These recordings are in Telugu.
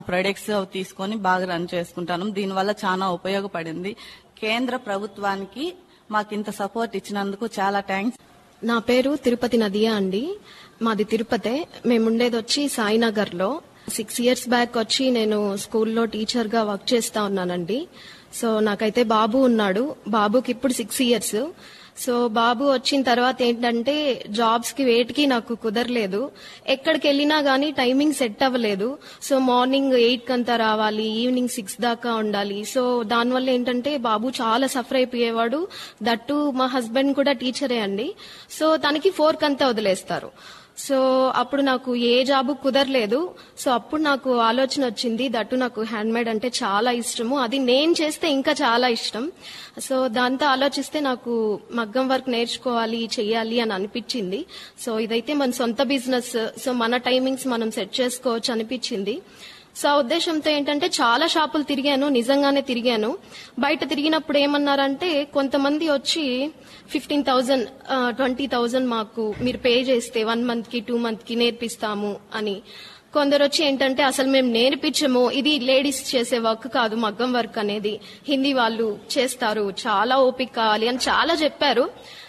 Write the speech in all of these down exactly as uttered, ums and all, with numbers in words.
ప్రొడక్ట్స్ తీసుకొని బాగా రన్ చేసుకుంటాను. దీనివల్ల చాలా ఉపయోగపడింది. కేంద్ర ప్రభుత్వానికి మాకు ఇంత సపోర్ట్ ఇచ్చినందుకు చాలా థ్యాంక్స్. నా పేరు తిరుపతి నదియా అండి. మాది తిరుపతే. మేముండేది వచ్చి సాయినగర్ లో. సిక్స్ ఇయర్స్ బ్యాక్ వచ్చి నేను స్కూల్లో టీచర్ గా వర్క్ చేస్తా ఉన్నానండి. సో నాకైతే బాబు ఉన్నాడు. బాబుకి ఇప్పుడు సిక్స్ ఇయర్స్. సో బాబు వచ్చిన తర్వాత ఏంటంటే జాబ్స్ కి వేటికి నాకు కుదరలేదు. ఎక్కడికి వెళ్ళినా గానీ టైమింగ్ సెట్ అవ్వలేదు. సో మార్నింగ్ ఎయిట్ కంతా రావాలి, ఈవినింగ్ సిక్స్ దాకా ఉండాలి. సో దానివల్ల ఏంటంటే బాబు చాలా సఫర్ అయిపోయేవాడు. దట్టు మా హస్బెండ్ కూడా టీచరే అండి. సో తనకి ఫోర్ కంతా వదిలేస్తారు. సో అప్పుడు నాకు ఏ జాబు కుదరలేదు. సో అప్పుడు నాకు ఆలోచన వచ్చింది. దట్టు నాకు హ్యాండ్ మేడ్ అంటే చాలా ఇష్టము. అది నేను చేస్తే ఇంకా చాలా ఇష్టం. సో దాంతో ఆలోచిస్తే నాకు మగ్గం వర్క్ నేర్చుకోవాలి, చెయ్యాలి అని అనిపించింది. సో ఇదైతే మన సొంత బిజినెస్. సో మన టైమింగ్స్ మనం సెట్ చేసుకోవచ్చు అనిపించింది. సో ఆ ఉద్దేశంతో ఏంటంటే చాలా షాపులు తిరిగాను, నిజంగానే తిరిగాను. బయట తిరిగినప్పుడు ఏమన్నారంటే కొంతమంది వచ్చి ఫిఫ్టీన్ థౌజండ్ ట్వంటీ థౌజండ్ మాకు మీరు పే చేస్తే వన్ మంత్ కి టూ మంత్ కి నేర్పిస్తాము అని. కొందరు వచ్చి ఏంటంటే అసలు మేము నేర్పించము, ఇది లేడీస్ చేసే వర్క్ కాదు మగ్గం వర్క్ అనేది, హిందీ వాళ్ళు చేస్తారు, చాలా ఓపిక కావాలి అని చాలా చెప్పారు.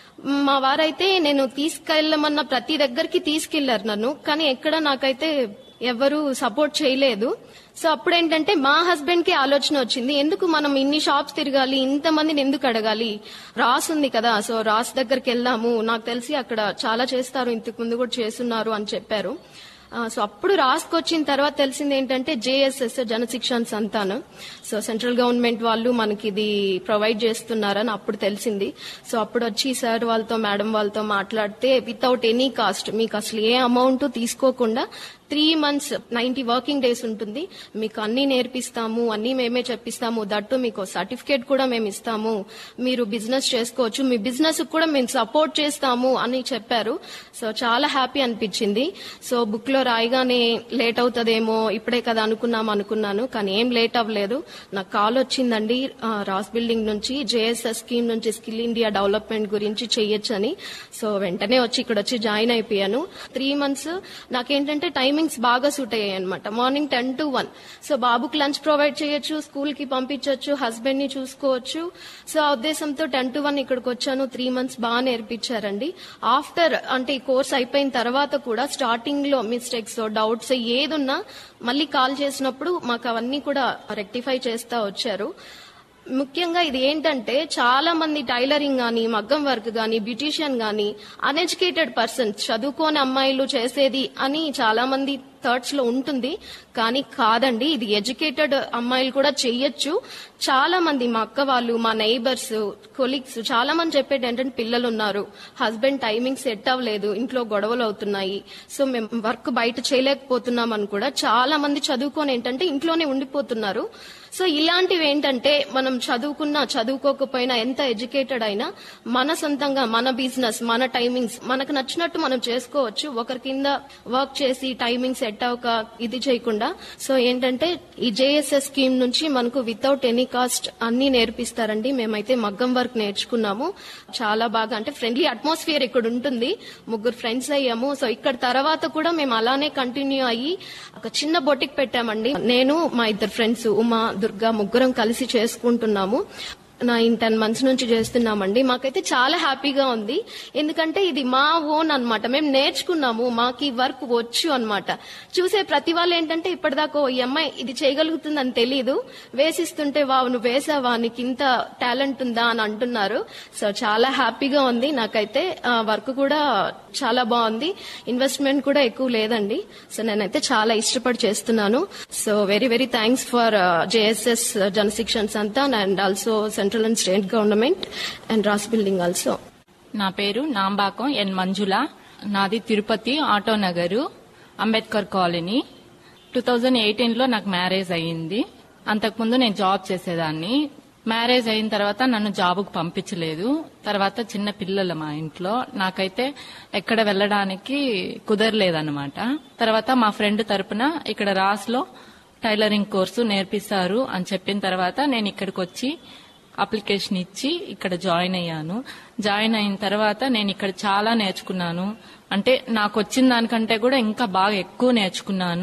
మా వారైతే నేను తీసుకెళ్లమన్న ప్రతి దగ్గరికి తీసుకెళ్లారు నన్ను, కానీ ఎక్కడ నాకైతే ఎవరు సపోర్ట్ చేయలేదు. సో అప్పుడేంటంటే మా హస్బెండ్ కి ఆలోచన వచ్చింది, ఎందుకు మనం ఇన్ని షాప్స్ తిరగాలి, ఇంతమందిని ఎందుకు అడగాలి, రాస్ ఉంది కదా, సో రాస్ దగ్గరికి వెళ్దాము, నాకు తెలిసి అక్కడ చాలా చేస్తారు, ఇంతకు ముందు కూడా చేస్తున్నారు అని చెప్పారు. సో అప్పుడు రాసుకొచ్చిన తర్వాత తెలిసింది ఏంటంటే జేఎస్ఎస్ జనశిక్షణ సంతానం, సో సెంట్రల్ గవర్నమెంట్ వాళ్ళు మనకి ఇది ప్రొవైడ్ చేస్తున్నారని అప్పుడు తెలిసింది. సో అప్పుడు వచ్చి సార్ వాళ్ళతో మేడం వాళ్ళతో మాట్లాడితే వితౌట్ ఎనీ కాస్ట్ మీకు అసలు ఏ అమౌంట్ తీసుకోకుండా three months ninety working days ఉంటుంది, మీకు అన్ని నేర్పిస్తాము, అన్ని మేమే చెప్పిస్తాము, దట్టు మీకు సర్టిఫికేట్ కూడా మేము ఇస్తాము, మీరు బిజినెస్ చేసుకోవచ్చు, మీ బిజినెస్ కూడా మేము సపోర్ట్ చేస్తాము అని చెప్పారు. సో చాలా హ్యాపీ అనిపించింది. సో బుక్ లో రాయగానే లేట్ అవుతుందేమో ఇప్పుడే కదా అనుకున్నాం అనుకున్నాను, కానీ ఏం లేట్ అవ్వలేదు. నాకు కాల్ వచ్చిందండి రాస్ బిల్డింగ్ నుంచి, జేఎస్ఎస్ స్కీమ్ నుంచి స్కిల్ ఇండియా డెవలప్మెంట్ గురించి చెయ్యొచ్చని. సో వెంటనే వచ్చి ఇక్కడ వచ్చి జాయిన్ అయిపోయాను. త్రీ మంత్స్ నాకేంటంటే టైమింగ్స్ బాగా సూట్ అయ్యాయి అనమాట. Morning ten to one. So బాబుకి లంచ్ ప్రొవైడ్ చేయొచ్చు, స్కూల్ కి పంపించవచ్చు, హస్బెండ్ ని చూసుకోవచ్చు. సో ఆ ఉద్దేశంతో టెన్ టు వన్ ఇక్కడికి వచ్చాను. త్రీ మంత్స్ బాగా నేర్పించారండి. ఆఫ్టర్ అంటే ఈ కోర్స్ అయిపోయిన తర్వాత కూడా స్టార్టింగ్ లో మిస్టేక్స్ డౌట్స్ ఏదున్నా మళ్ళీ కాల్ చేసినప్పుడు మాకు అవన్నీ కూడా రెక్టిఫై చేస్తా వచ్చారు. ముఖ్యంగా ఇది ఏంటంటే చాలా మంది టైలరింగ్ గానీ, మగ్గం వర్క్ గానీ, బ్యూటీషియన్ గానీ అన్ఎడ్యుకేటెడ్ పర్సన్స్, చదువుకోని అమ్మాయిలు చేసేది అని చాలా మంది థాట్స్ లో ఉంటుంది. కానీ కాదండి, ఇది ఎడ్యుకేటెడ్ అమ్మాయిలు కూడా చెయ్యొచ్చు. చాలా మంది మా అక్క వాళ్ళు, మా నైబర్స్, కొలీగ్స్ చాలా మంది చెప్పేది ఏంటంటే పిల్లలు ఉన్నారు, హస్బెండ్ టైమింగ్ సెట్ అవ్వలేదు, ఇంట్లో గొడవలు అవుతున్నాయి, సో మేము వర్క్ బయట చేయలేకపోతున్నాం అని కూడా చాలా మంది చదువుకొని ఏంటంటే ఇంట్లోనే ఉండిపోతున్నారు. సో ఇలాంటివి ఏంటంటే మనం చదువుకున్నా చదువుకోకపోయినా ఎంత ఎడ్యుకేటెడ్ అయినా మన సొంతంగా మన బిజినెస్, మన టైమింగ్స్ మనకు నచ్చినట్టు మనం చేసుకోవచ్చు. ఒకరి కింద వర్క్ చేసి టైమింగ్ సెట్ అవ్వక ఇది చేయకుండా. సో ఏంటంటే ఈ జేఎస్ఎస్ స్కీమ్ నుంచి మనకు వితౌట్ ఎనీ కాస్ట్ అన్ని నేర్పిస్తారండి. మేమైతే మగ్గం వర్క్ నేర్చుకున్నాము. చాలా బాగా అంటే ఫ్రెండ్లీ అట్మాస్ఫియర్ ఇక్కడ ఉంటుంది. ముగ్గురు ఫ్రెండ్స్ అయ్యాము. సో ఇక్కడ తర్వాత కూడా మేము అలానే కంటిన్యూ అయ్యి ఒక చిన్న బొటిక్ పెట్టామండి. నేను మా ఇద్దరు ఫ్రెండ్స్ ఉమా, దుర్గా ముగ్గురం కలిసి చేసుకుంటున్నాము. నైన్ టెన్ మంత్స్ నుంచి చేస్తున్నామండి. మాకైతే చాలా హ్యాపీగా ఉంది. ఎందుకంటే ఇది మా ఓన్ అన్నమాట. మేము నేర్చుకున్నాము, మాకు ఈ వర్క్ వచ్చు అన్నమాట. చూసే ప్రతి వాళ్ళు ఏంటంటే ఇప్పటిదాకా ఈ అమ్మాయి ఇది చేయగలుగుతుందని తెలీదు, వేసిస్తుంటే వా నువ్వు వేసావా, నీకు ఇంత టాలెంట్ ఉందా అని అంటున్నారు. సో చాలా హ్యాపీగా ఉంది నాకైతే. వర్క్ కూడా చాలా బాగుంది, ఇన్వెస్ట్మెంట్ కూడా ఎక్కువ లేదండి. సో నేనైతే చాలా ఇష్టపడి చేస్తున్నాను. So very very thanks for JSS జనశిక్షణ సంతాన్ and also central and state government and Ross building also. నా పేరు నాంబాకం ఎన్ మంజుల. నాది Tirupati auto Nagar, Ambedkar colony. Two thousand eighteen లో నాకు మ్యారేజ్ అయ్యింది. అంతకుముందు నేను జాబ్ చేసేదాన్ని. మ్యారేజ్ అయిన తర్వాత నన్ను జాబుకు పంపించలేదు. తర్వాత చిన్న పిల్లలు మా ఇంట్లో, నాకైతే ఎక్కడ వెళ్ళడానికి కుదరలేదన్నమాట. తర్వాత మా ఫ్రెండ్ తరపున ఇక్కడ రాస్ లో టైలరింగ్ కోర్సు నేర్పిస్తారు అని చెప్పిన తర్వాత నేను ఇక్కడికి వచ్చి అప్లికేషన్ ఇచ్చి ఇక్కడ జాయిన్ అయ్యాను. జాయిన్ అయిన తర్వాత నేను ఇక్కడ చాలా నేర్చుకున్నాను. అంటే నాకు వచ్చిన దానికంటే కూడా ఇంకా బాగా ఎక్కువ నేర్చుకున్నాను.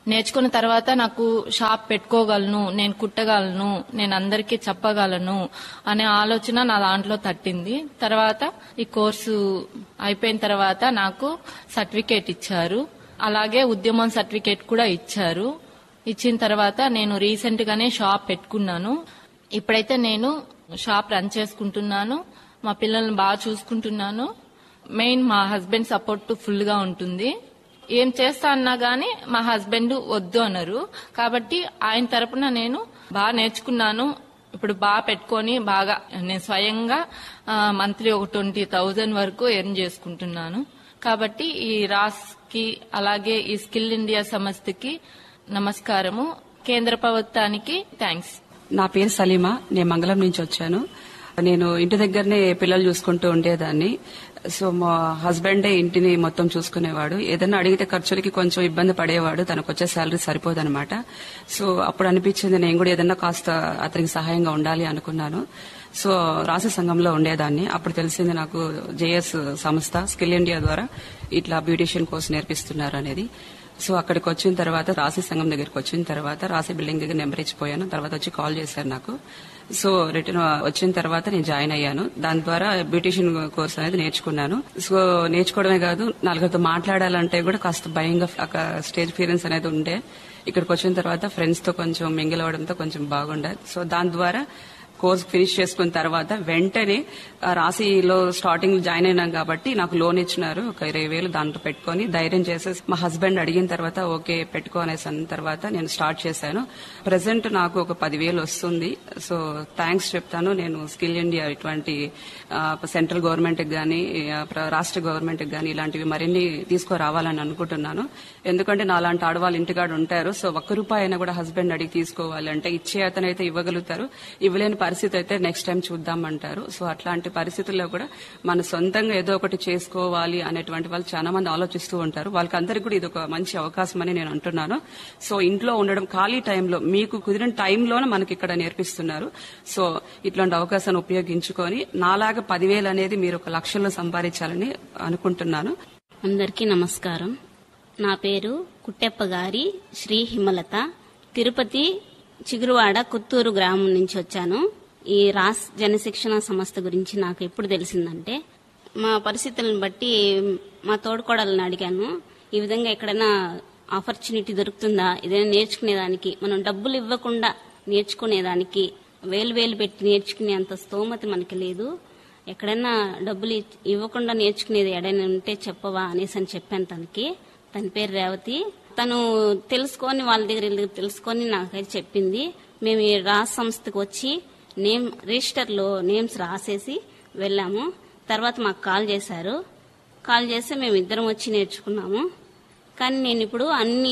నేర్చుకున్న తర్వాత నాకు షాప్ పెట్టుకోగలను, నేను కుట్టగలను, నేను అందరికీ చెప్పగలను అనే ఆలోచన నా దాంట్లో తట్టింది. తర్వాత ఈ కోర్సు అయిపోయిన తర్వాత నాకు సర్టిఫికేట్ ఇచ్చారు, అలాగే ఉద్యమం సర్టిఫికేట్ కూడా ఇచ్చారు. ఇచ్చిన తర్వాత నేను రీసెంట్ గానే షాప్ పెట్టుకున్నాను. ఇప్పుడైతే నేను షాప్ రన్ చేసుకుంటున్నాను, మా పిల్లల్ని బాగా చూసుకుంటున్నాను. మెయిన్ మా హస్బెండ్ సపోర్ట్ ఫుల్ గా ఉంటుంది. ఏం చేస్తా అన్నా గానీ మా హస్బెండ్ వద్దు అన్నారు. కాబట్టి ఆయన తరపున నేను బాగా నేర్చుకున్నాను. ఇప్పుడు బాగా పెట్టుకొని బాగా నేను స్వయంగా మంత్లీ ఒక ట్వంటీ థౌజండ్ వరకు ఎర్న్ చేసుకుంటున్నాను. కాబట్టి ఈ రాస్ కి అలాగే ఈ స్కిల్ ఇండియా సంస్థకి నమస్కారము, కేంద్ర ప్రభుత్వానికి థ్యాంక్స్. నా పేరు సలీమా, నేను మంగళం నుంచి వచ్చాను. నేను ఇంటి దగ్గరనే పిల్లలు చూసుకుంటూ ఉండేదాన్ని. సో మా హస్బెండే ఇంటిని మొత్తం చూసుకునేవాడు. ఏదైనా అడిగితే ఖర్చులకి కొంచెం ఇబ్బంది పడేవాడు, తనకు వచ్చే శాలరీ సరిపోదన్నమాట. సో అప్పుడు అనిపించింది నేను కూడా ఏదైనా కాస్త అతనికి సహాయంగా ఉండాలి అనుకున్నాను. సో రాసి సంఘంలో ఉండేదాన్ని. అప్పుడు తెలిసింది నాకు జేఎస్ సంస్థ స్కిల్ ఇండియా ద్వారా ఇట్లా బ్యూటీషియన్ కోర్స్ నేర్పిస్తున్నారు అనేది. సో అక్కడికి వచ్చిన తర్వాత రాసి సంఘం దగ్గరికి వచ్చిన తర్వాత రాసి బిల్డింగ్ దగ్గర నెంబర్ ఇచ్చిపోయాను. తర్వాత వచ్చి కాల్ చేశారు నాకు. సో రిటర్న్ వచ్చిన తర్వాత నేను జాయిన్ అయ్యాను. దాని ద్వారా బ్యూటీషియన్ కోర్స్ అనేది నేర్చుకున్నాను. సో నేర్చుకోవడమే కాదు, నలుగురితో మాట్లాడాలంటే కూడా కాస్త భయంగా స్టేజ్ ఫియరెన్స్ అనేది ఉండే. ఇక్కడికి వచ్చిన తర్వాత ఫ్రెండ్స్ తో కొంచెం మింగిల్ అవడంతో కొంచెం బాగుండే. సో దాని ద్వారా కోర్స్ ఫినిష్ చేసుకున్న తర్వాత వెంటనే రాశిలో స్టార్టింగ్ జాయిన్ అయినాం కాబట్టి నాకు లోన్ ఇచ్చినారు ఒక ఇరవై వేలు. దాంట్లో పెట్టుకుని ధైర్యం చేసేసి మా హస్బెండ్ అడిగిన తర్వాత ఓకే పెట్టుకో అనేసి అన్న తర్వాత నేను స్టార్ట్ చేశాను. ప్రెసెంట్ నాకు ఒక పదివేలు వస్తుంది. సో థ్యాంక్స్ చెప్తాను. నేను స్కిల్ ఇండియా ఇటువంటి సెంట్రల్ గవర్నమెంట్ కి గానీ రాష్ట్ర గవర్నమెంట్ కి గానీ ఇలాంటివి మరిన్ని తీసుకురావాలని అనుకుంటున్నాను. ఎందుకంటే నాలాంటి ఆడవాళ్ళు ఇంటికాడ ఉంటారు. సో ఒక్క రూపాయి అయినా కూడా హస్బెండ్ అడిగి తీసుకోవాలంటే ఇచ్చే అతనైతే ఇవ్వగలుగుతారు, ఇవ్వలేని పరిస్థితి అయితే నెక్స్ట్ టైం చూద్దామంటారు. సో అట్లాంటి పరిస్థితుల్లో కూడా మన సొంతంగా ఏదో ఒకటి చేసుకోవాలి అనేటువంటి వాళ్ళు చాలా మంది ఆలోచిస్తూ ఉంటారు. వాళ్ళకందరికీ కూడా ఇది ఒక మంచి అవకాశం అని నేను అంటున్నాను. సో ఇంట్లో ఉండడం ఖాళీ టైంలో మీకు కుదిరిన టైంలోనే మనకి ఇక్కడ నేర్పిస్తున్నారు. సో ఇట్లాంటి అవకాశాన్ని ఉపయోగించుకొని నాలాగా పదివేలు అనేది మీరు ఒక లక్షల్లో సంపాదించాలని అనుకుంటున్నాను. అందరికీ నమస్కారం. నా పేరు కుట్టెప్ప గారి శ్రీ హిమలత. తిరుపతి చిగురువాడ కొత్తూరు గ్రామం నుంచి వచ్చాను. ఈ రాస్ జనశిక్షణ సంస్థ గురించి నాకు ఎప్పుడు తెలిసిందంటే మా పరిస్థితులను బట్టి మా తోడుకోడలను అడిగాను, ఈ విధంగా ఎక్కడైనా ఆపర్చునిటీ దొరుకుతుందా, ఏదైనా నేర్చుకునేదానికి, మనం డబ్బులు ఇవ్వకుండా నేర్చుకునేదానికి, వేలు వేలు పెట్టి నేర్చుకునేంత స్తోమత మనకి లేదు, ఎక్కడైనా డబ్బులు ఇవ్వకుండా నేర్చుకునేది ఎడైనా ఉంటే చెప్పవా అనేసి అని చెప్పాను తనకి. తన పేరు రేవతి. తను తెలుసుకొని వాళ్ళ దగ్గర తెలుసుకొని నాకైతే చెప్పింది. మేము ఈ రాస్ సంస్థకు వచ్చి నేమ్ రిజిస్టర్ లో నేమ్స్ రాసేసి వెళ్ళాము. తర్వాత మాకు కాల్ చేశారు. కాల్ చేస్తే మేము ఇద్దరం వచ్చి నేర్చుకున్నాము. కానీ నేను ఇప్పుడు అన్ని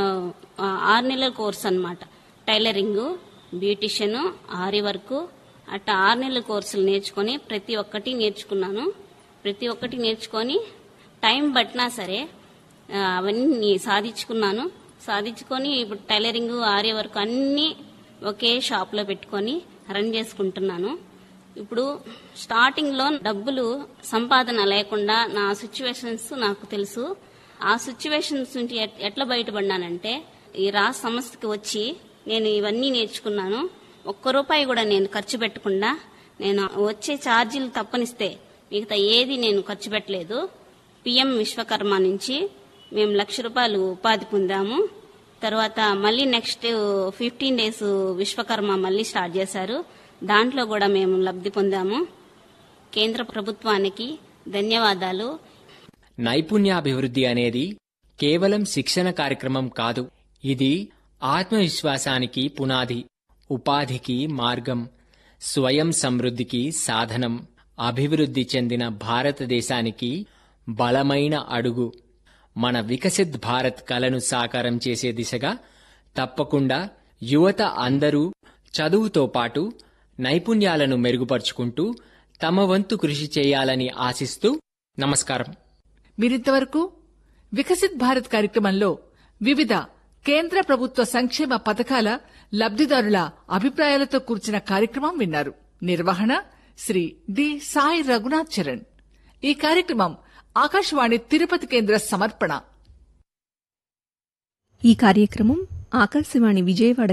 ఆరు నెలల కోర్సు అన్నమాట. టైలరింగ్, బ్యూటిషియన్, ఆరి వర్క్ అట్లా ఆరు నెలల కోర్సులు నేర్చుకొని ప్రతి ఒక్కటి నేర్చుకున్నాను. ప్రతి ఒక్కటి నేర్చుకొని టైం పట్టినా సరే అవన్నీ సాధించుకున్నాను. సాధించుకొని ఇప్పుడు టైలరింగ్, ఆరి వర్క్ అన్ని ఒకే షాప్ లో పెట్టుకొని రన్ చేసుకుంటున్నాను. ఇప్పుడు స్టార్టింగ్ లో డబ్బులు సంపాదన లేకుండా నా సిచ్యువేషన్స్ నాకు తెలుసు. ఆ సిచ్యువేషన్స్ నుంచి ఎట్లా బయటపడినానంటే ఈ రాస్ సంస్థకి వచ్చి నేను ఇవన్నీ నేర్చుకున్నాను. ఒక్క రూపాయి కూడా నేను ఖర్చు పెట్టకుండా, నేను వచ్చే ఛార్జీలు తప్పనిస్తే మిగతా ఏది నేను ఖర్చు పెట్టలేదు. పిఎం విశ్వకర్మ నుంచి మేము లక్ష రూపాయలు ఉపాధి పొందాము. తర్వాత మళ్ళీ నెక్స్ట్ ఫిఫ్టీన్ డేస్ విశ్వకర్మ మళ్ళీ స్టార్ట్ చేశారు. దాంట్లో కూడా మేము లబ్ధి పొందాము. కేంద్ర ప్రభుత్వానికి ధన్యవాదాలు. నైపుణ్యాభివృద్ధి అనేది కేవలం శిక్షణ కార్యక్రమం కాదు. ఇది ఆత్మవిశ్వాసానికి పునాది, ఉపాధికి మార్గం, స్వయం సమృద్ధికి సాధనం, అభివృద్ధి చెందిన భారతదేశానికి బలమైన అడుగు. మన వికసిత్ భారత్ కలను సాకారం చేసే దిశగా తప్పకుండా యువత అందరూ చదువుతో పాటు నైపుణ్యాలను మెరుగుపరుచుకుంటూ తమ వంతు కృషి చేయాలని ఆశిస్తూ నమస్కారం. మీరింతవరకు వికసిత్ భారత్ కార్యక్రమంలో వివిధ కేంద్ర ప్రభుత్వ సంక్షేమ పథకాల లబ్దిదారుల అభిప్రాయాలతో కూర్చిన కార్యక్రమం విన్నారు. నిర్వహణ శ్రీ డి సాయి రఘునాథ్ చరణ్. ఈ కార్యక్రమం ఆకాశవాణి తిరుపతి కేంద్ర సమర్పణ. ఈ కార్యక్రమం ఆకాశవాణి విజయవాడ